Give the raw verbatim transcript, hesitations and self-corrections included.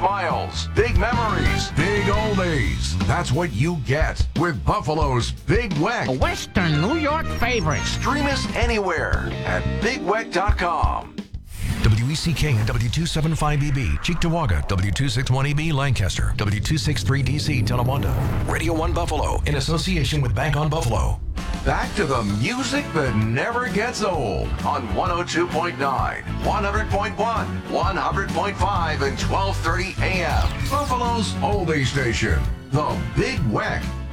smiles, big memories, big oldies. That's what you get with Buffalo's Big Weck. A Western New York favorite. Stream us anywhere at big weck dot com. W E C K and W two seventy-five E B, Cheektowaga, W two sixty-one E B, Lancaster, W two sixty-three D C, Tonawanda. Radio one Buffalo, in association with Bank on Buffalo. Back to the music that never gets old on one oh two point nine, one hundred point one, one hundred point five, and twelve thirty A M. Buffalo's oldie station, the Big Weck.